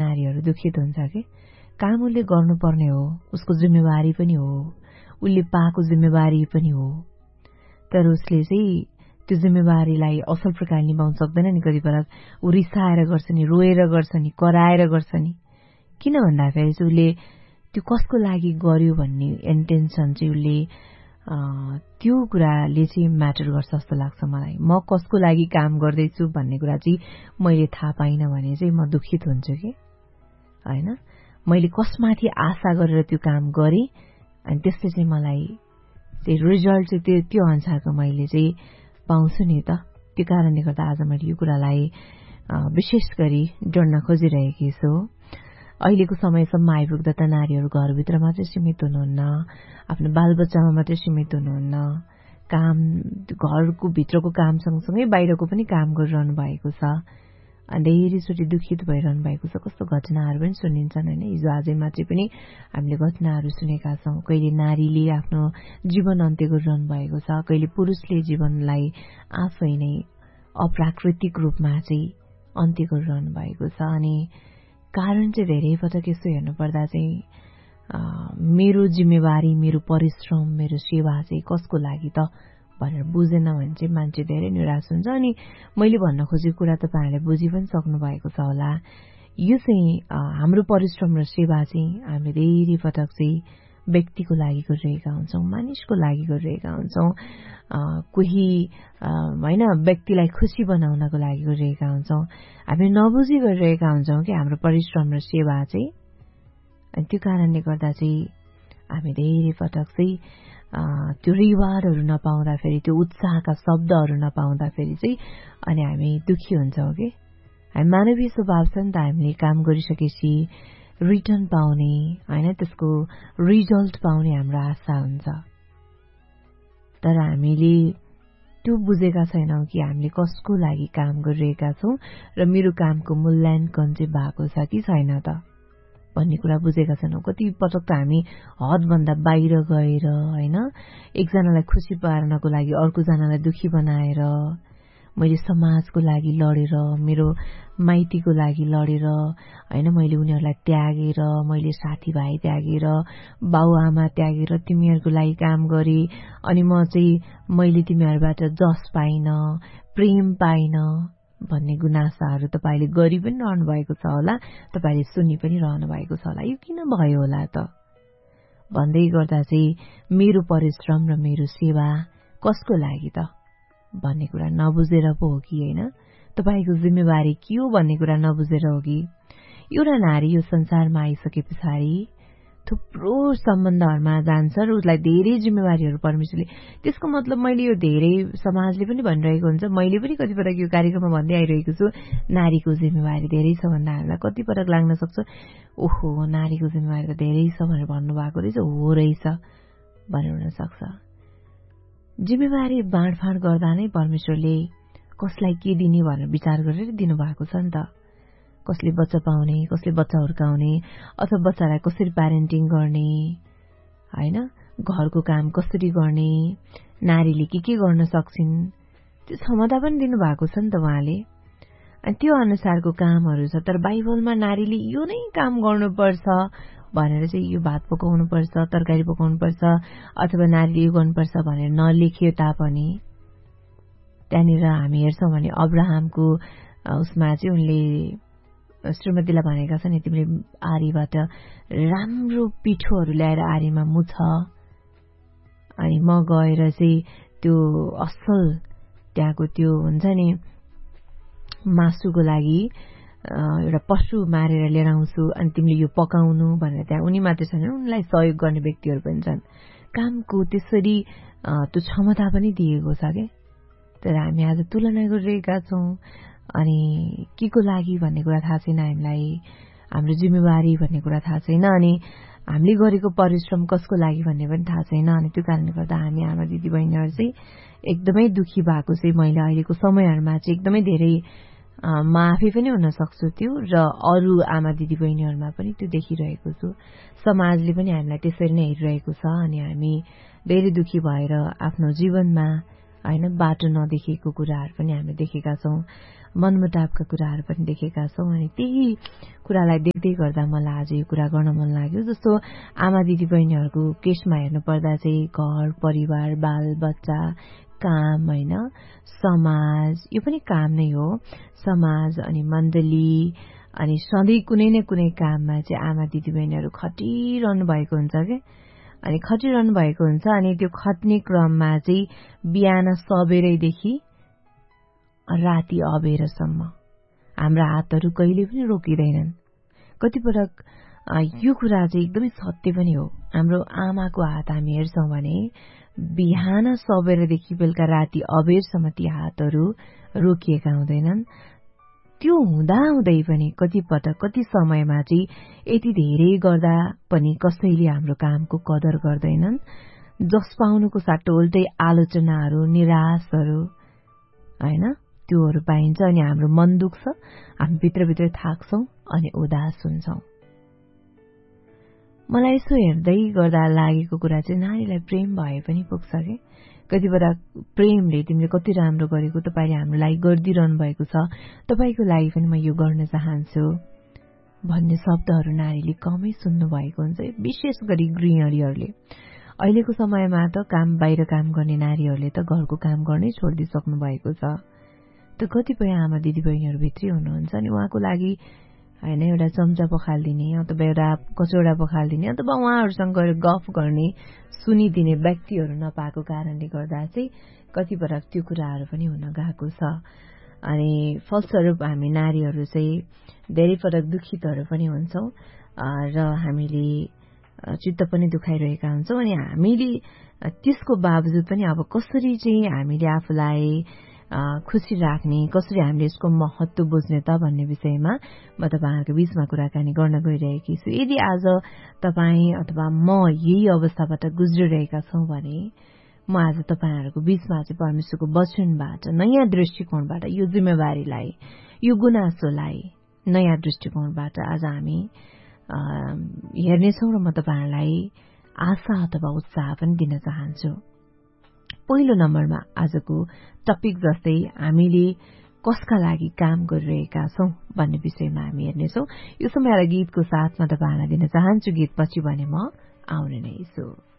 नारीहरू दुखित हुन्छ कि काम उसले गर्नुपर्ने हो, उसको जिम्मेवारी पनि हो, उसले पाएको जिम्मेवारी पनि हो, तर उसले चाहिँ त्यो जिम्मेवारीलाई असल प्रकारले निभाउन सक्दैन नि। कति पटक ऊ रिसाएर गर्छ नि, रोएर गर्छ नि, कराएर गर्छ नि। किन भन्दाखेरि चाहिँ उसले त्यो कसको लागि गर्यो भन्ने इन्टेन्सन चाहिँ उसले त्यो कुराले चाहिँ म्याटर गर्छ जस्तो लाग्छ मलाई। म कसको लागि काम गर्दैछु भन्ने कुरा चाहिँ मैले थाहा पाइनँ भने चाहिँ म दुखित हुन्छु कि हैन। मैले कसमाथि आशा गरेर त्यो काम गरेँ अनि त्यसले चाहिँ मलाई चाहिँ रिजल्ट चाहिँ त्यो अनुसारको मैले चाहिँ पाउँछु नि त। त्यो कारणले गर्दा आज मैले यो कुरालाई विशेष गरी जोड्न खोजिरहेकी छु। अहिलेको समयसम्म आइपुग्दा त नारीहरू घरभित्र मात्रै सीमित हुनुहुन्न, आफ्नो बालबच्चामा मात्रै सीमित हुनुहुन्न, काम घरको भित्रको काम सँगसँगै बाहिरको पनि काम गरिरहनु भएको छ। धेरैचोटि दुखित भइरहनु भएको छ। कस्तो घटनाहरू पनि सुनिन्छन् होइन। हिजो आजै मात्रै पनि हामीले घटनाहरू सुनेका छौँ। कहिले नारीले आफ्नो जीवन अन्त्य गरिरहनु भएको छ, कहिले पुरुषले जीवनलाई आफै नै अप्राकृतिक रूपमा चाहिँ अन्त्य गरिरहनु भएको छ। अनि कारण चाहिँ धेरै पटक यस्तो हेर्नुपर्दा चाहिँ मेरो जिम्मेवारी, मेरो परिश्रम, मेरो सेवा चाहिँ कसको लागि त भनेर बुझेन भने चाहिँ मान्छे धेरै निराश हुन्छ। अनि मैले भन्न खोजेको कुरा तपाईँहरूले बुझि पनि सक्नु भएको छ होला। यो चाहिँ हाम्रो परिश्रम र सेवा चाहिँ हामीले धेरै पटक चाहिँ व्यक्तिको लागि गरिरहेका हुन्छौँ, मानिसको लागि गरिरहेका हुन्छौँ, कोही होइन व्यक्तिलाई खुसी बनाउनको लागि गरिरहेका हुन्छौँ। हामी नबुझी गरिरहेका हुन्छौँ कि हाम्रो परिश्रम र सेवा चाहिँ। अनि त्यो कारणले गर्दा चाहिँ हामी धेरै पटक चाहिँ त्यो रिवार्डहरू नपाउँदाखेरि, त्यो उत्साहका शब्दहरू नपाउँदाखेरि चाहिँ अनि हामी दुखी हुन्छौँ कि। हामी मानवीय स्वभाव छ नि त, हामीले काम गरिसकेपछि रिटर्न पाउने होइन, त्यसको रिजल्ट पाउने हाम्रो आशा हुन्छ। तर हामीले त्यो बुझेका छैनौँ कि हामीले कसको लागि काम गरिरहेका छौँ र मेरो कामको मूल्याङ्कन चाहिँ भएको छ कि छैन त भन्ने कुरा बुझेका छैनौँ। कति पटक त हामी हदभन्दा बाहिर गएर होइन, एकजनालाई खुसी पार्नको लागि अर्कोजनालाई दुखी बनाएर, मैले समाजको लागि लडेर, मेरो माइतीको लागि लडेर होइन, मैले उनीहरूलाई त्यागेर, मैले साथीभाइ त्यागेर, बाउआमा त्यागेर तिमीहरूको लागि काम गरेँ, अनि मैले तिमीहरूबाट जस पाइन, प्रेम पाइन भन्ने गुनासाहरू तपाईँले गरि पनि रहनु भएको छ होला, तपाईँले सुनि पनि रहनु भएको छ होला। यो किन भयो होला त भन्दै गर्दा चाहिँ मेरो परिश्रम र मेरो सेवा कसको लागि त भन्ने कुरा नबुझेर पो हो कि होइन, तपाईँको जिम्मेवारी के हो भन्ने कुरा नबुझेर हो कि। एउटा नारी यो संसारमा आइसके पछाडि थुप्रो सम्बन्धहरूमा जान्छ र उसलाई धेरै जिम्मेवारीहरू परमेश्वरले, त्यसको मतलब मैले यो धेरै समाजले पनि भनिरहेको हुन्छ, मैले पनि कतिपटक यो कार्यक्रममा भन्दै आइरहेको छु, नारीको जिम्मेवारी धेरै छ भन्दा हामीलाई कतिपटक लाग्न सक्छ ओहो नारीको जिम्मेवारी त धेरै छ भनेर भन्नुभएको रहेछ, हो रहेछ भनेर हुन सक्छ। जिम्मेवारी बाँडफाँड गर्दा नै परमेश्वरले कसलाई के दिने भनेर विचार गरेर दिनुभएको छ नि त। कसले बच्चा पाउने, कसले बच्चा हुर्काउने, अथवा बच्चालाई कसरी प्यारेन्टिङ गर्ने होइन, घरको काम कसरी गर्ने, नारीले के गर्न सक्छिन्, त्यो क्षमता पनि दिनुभएको छ नि त उहाँले। अनि त्यो अनुसारको कामहरू छ। तर बाइबलमा नारीले यो नै काम गर्नुपर्छ भनेर चाहिँ यो भात पकाउनुपर्छ, तरकारी पकाउनुपर्छ अथवा नारीले यो गर्नुपर्छ भनेर नलेखियो तापनि त्यहाँनिर हामी हेर्छौँ भने अब्राहमको उसमा चाहिँ उनले श्रीमतीलाई भनेका छन् तिमीले आरीबाट राम्रो पिठोहरू ल्याएर आरीमा मुछ, अनि म गएर चाहिँ त्यो असल त्यहाँको त्यो हुन्छ नि मासुको लागि एउटा पशु मारेर लिएर आउँछु अनि तिमीले यो पकाउनु भनेर त्यहाँ उनी मात्रै छैन, उनलाई सहयोग गर्ने व्यक्तिहरू पनि छन्। कामको त्यसरी त्यो क्षमता पनि दिएको छ के। तर हामी आज तुलना गरिरहेका छौँ अनि के को लागि भन्ने कुरा थाहा छैन हामीलाई, हाम्रो जिम्मेवारी भन्ने कुरा थाहा छैन, अनि हामीले गरेको परिश्रम कसको लागि भन्ने पनि थाहा छैन। अनि त्यो कारणले गर्दा हामी आमा दिदी बहिनीहरू चाहिँ एकदमै दुखी भएको चाहिँ मैले अहिलेको समयहरूमा चाहिँ एकदमै धेरै म आफै पनि हुन सक्छु त्यो, र अरू आमा दिदी बहिनीहरूमा पनि त्यो देखिरहेको छु। समाजले पनि हामीलाई त्यसरी नै हेरिरहेको छ अनि हामी धेरै दुखी भएर आफ्नो जीवनमा होइन बाटो नदेखेको कुराहरू पनि हामीले देखेका छौँ। मनमुटावका कुराहरू पनि देखेका छौँ। अनि त्यही कुरालाई देख्दै गर्दा मलाई आज यो कुरा गर्न मन लाग्यो। जस्तो आमा दिदीबहिनीहरूको केसमा हेर्नु पर्दा चाहिँ घर परिवार बाल बच्चा काम होइन, समाज, यो पनि काम नै हो, समाज अनि मण्डली अनि सधैँ कुनै न कुनै काममा चाहिँ आमा दिदीबहिनीहरू खटिरहनु भएको हुन्छ के। अनि खटिरहनु भएको हुन्छ अनि त्यो खट्ने क्रममा चाहिँ बिहान सबेरैदेखि राति अबेरसम्म हाम्रा हातहरू कहिले पनि रोकिँदैनन्। कतिपटक यो कुरा चाहिँ एकदमै सत्य पनि हो। हाम्रो आमाको हात हामी हेर्छौँ भने बिहान सबेरदेखि बेलुका राति अबेरसम्म ती हातहरू रोकिएका हुँदैनन्। त्यो हुँदाहुँदै पनि कतिपटक कति समयमा चाहिँ यति धेरै गर्दा पनि कसैले हाम्रो कामको कदर गर्दैनन्। जस पाउनुको साटो उल्टै आलोचनाहरू, निराशहरू होइन, त्योहरू पाइन्छ अनि हाम्रो मन दुख्छ, हामी भित्रभित्र थाक्छौँ अनि उदास हुन्छौँ। मलाई यसो हेर्दै गर्दा लागेको कुरा चाहिँ नारीलाई प्रेम भए पनि पुग्छ के। कतिपटक प्रेमले तिमीले कति राम्रो गरेको, तपाईँले हाम्रो लागि गरिदिइरहनु भएको छ, तपाईँको लागि पनि म यो गर्न चाहन्छु भन्ने शब्दहरू नारीले कमै सुन्नु भएको हुन्छ, विशेष गरी गृहिणीहरूले। अहिलेको समयमा त बाहिर काम गर्ने नारीहरूले त घरको काम गर्नै छोडिदिइसक्नु भएको छ। त कतिपय आमा दिदीबहिनीहरू भित्रै हुनुहुन्छ अनि उहाँको लागि होइन एउटा चम्चा पखालिदिने अथवा एउटा कचौडा पखालिदिने अथवा उहाँहरूसँग गएर गफ गर्ने, सुनिदिने व्यक्तिहरू नपाएको कारणले गर्दा चाहिँ कतिपटक त्यो कुराहरू पनि हुन गएको छ। अनि फलस्वरूप हामी नारीहरू चाहिँ धेरै पटक दुखितहरू पनि हुन्छौँ र हामीले चित्त पनि दुखाइरहेका हुन्छौँ। अनि हामीले त्यसको बावजुद पनि अब कसरी चाहिँ हामीले आफूलाई खुसी राख्ने, कसरी हामीले यसको महत्व बुझ्ने त भन्ने विषयमा म तपाईँहरूको बीचमा कुराकानी गर्न गइरहेकी छु। यदि आज तपाईँ अथवा म यही अवस्थाबाट गुज्रिरहेका छौँ भने म आज तपाईँहरूको बीचमा चाहिँ परमेश्वरको वचनबाट नयाँ दृष्टिकोणबाट यो जिम्मेवारीलाई, यो गुनासोलाई नयाँ दृष्टिकोणबाट आज हामी हेर्नेछौँ र म तपाईँहरूलाई आशा अथवा उत्साह पनि दिन चाहन्छु। पहिलो नम्बरमा आजको टपिक जस्तै हामीले कसका लागि काम गरिरहेका छौँ भन्ने विषयमा हामी हेर्नेछौँ। यो समयलाई गीतको साथमा तपाईँहरूलाई दिन चाहन्छु। गीत पछि भने म आउने नै छु।